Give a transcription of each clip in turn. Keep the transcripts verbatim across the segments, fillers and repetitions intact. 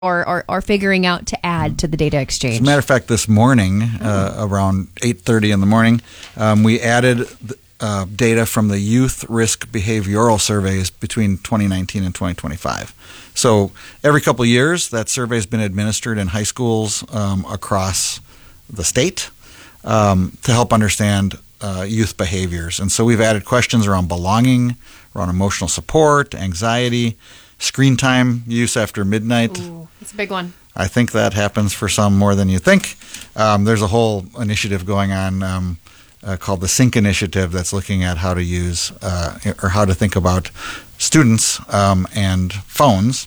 or, or, or figuring out to add to the data exchange? As a matter of fact, this morning, uh, around eight thirty in the morning, um, we added uh, data from the Youth Risk Behavioral Surveys between twenty nineteen and twenty twenty-five. So every couple of years, that survey has been administered in high schools um, across the state um, to help understand uh, youth behaviors. And so we've added questions around belonging, around emotional support, anxiety, screen time use after midnight. Ooh, that's a big one. I think that happens for some more than you think. Um, there's a whole initiative going on um, uh, called the SYNC Initiative that's looking at how to use uh, or how to think about students um, and phones.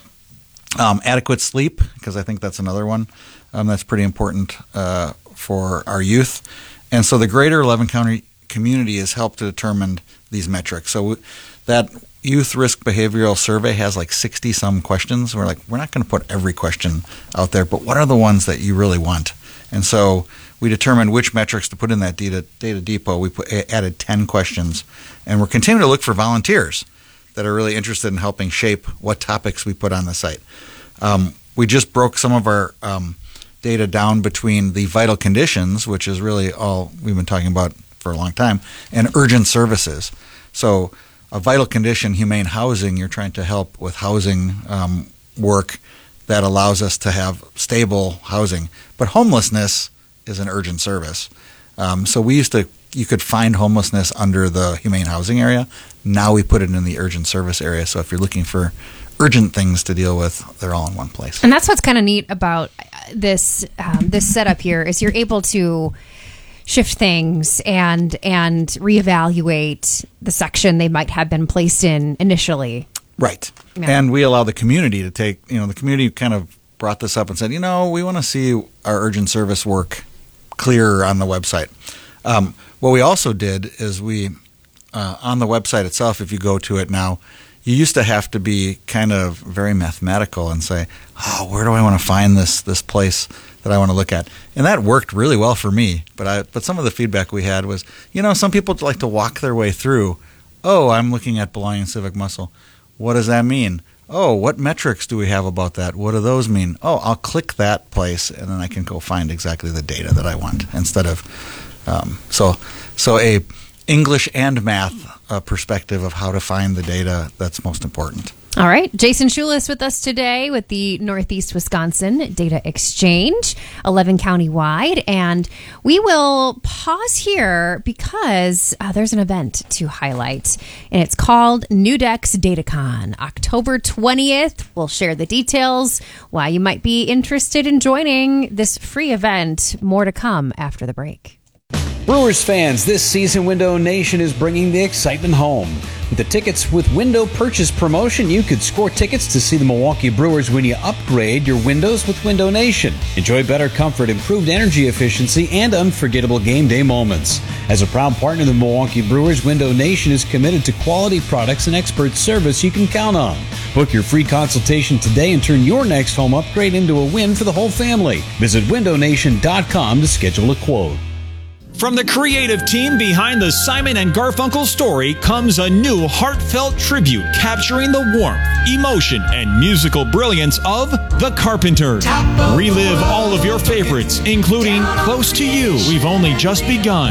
Um, adequate sleep, because I think that's another one um, that's pretty important uh, for our youth. And so the greater eleven County community has helped to determine these metrics. So that Youth Risk Behavioral Survey has like sixty some questions. We're like, we're not going to put every question out there, but what are the ones that you really want? And so we determined which metrics to put in that data, data depot. We put, added ten questions, and we're continuing to look for volunteers that are really interested in helping shape what topics we put on the site. Um, we just broke some of our um, data down between the vital conditions, which is really all we've been talking about for a long time, and urgent services. So a vital condition, humane housing, you're trying to help with housing um, work that allows us to have stable housing. But homelessness is an urgent service. Um, so we used to, you could find homelessness under the humane housing area. Now we put it in the urgent service area. So if you're looking for urgent things to deal with, they're all in one place. And that's what's kind of neat about this um, this setup here is you're able to shift things and and reevaluate the section they might have been placed in initially. Right. Yeah. And we allow the community to take, you know, the community kind of brought this up and said, you know, we want to see our urgent service work clearer on the website. Um, what we also did is we, uh, on the website itself, if you go to it now, you used to have to be kind of very mathematical and say, oh, where do I want to find this this place that I want to look at? And that worked really well for me. But I but some of the feedback we had was, you know, some people like to walk their way through. Oh, I'm looking at belonging civic muscle. What does that mean? Oh, what metrics do we have about that? What do those mean? Oh, I'll click that place, and then I can go find exactly the data that I want instead of um, so so a English and math uh, perspective of how to find the data that's most important. All right. Jason Schulis with us today with the Northeast Wisconsin Data Exchange, eleven county wide. And we will pause here because uh, there's an event to highlight, and it's called Nudex DataCon, October twentieth. We'll share the details, why you might be interested in joining this free event. More to come after the break. Brewers fans, this season Window Nation is bringing the excitement home. With the Tickets with Window purchase promotion, you could score tickets to see the Milwaukee Brewers when you upgrade your windows with Window Nation. Enjoy better comfort, improved energy efficiency, and unforgettable game day moments. As a proud partner of the Milwaukee Brewers, Window Nation is committed to quality products and expert service you can count on. Book your free consultation today and turn your next home upgrade into a win for the whole family. Visit window nation dot com to schedule a quote. From the creative team behind the Simon and Garfunkel story comes a new heartfelt tribute capturing the warmth, emotion, and musical brilliance of The Carpenters. Relive all of your favorites, including Close to You, We've Only Just Begun,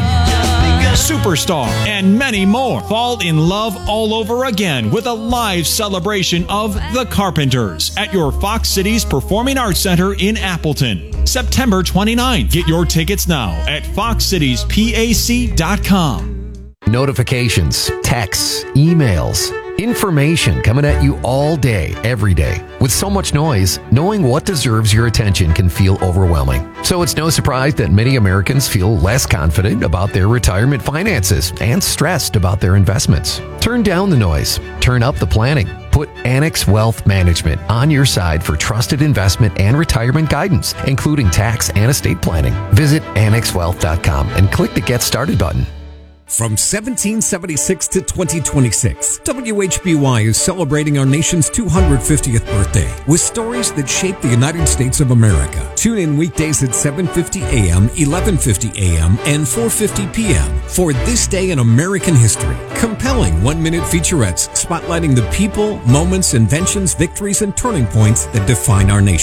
Superstar, and many more. Fall in love all over again with a live celebration of The Carpenters at your Fox Cities Performing Arts Center in Appleton, September twenty-ninth. Get your tickets now at fox cities pac dot com. Notifications, texts, emails, information coming at you all day, every day. With so much noise, knowing what deserves your attention can feel overwhelming. So it's no surprise that many Americans feel less confident about their retirement finances and stressed about their investments. Turn down the noise. Turn up the planning. Put Annex Wealth Management on your side for trusted investment and retirement guidance, including tax and estate planning. Visit annex wealth dot com and click the Get Started button. From seventeen seventy-six to twenty twenty-six, W H B Y is celebrating our nation's two hundred fiftieth birthday with stories that shape the United States of America. Tune in weekdays at seven fifty a.m., eleven fifty a.m., and four fifty p.m. for This Day in American History. Compelling one-minute featurettes spotlighting the people, moments, inventions, victories, and turning points that define our nation.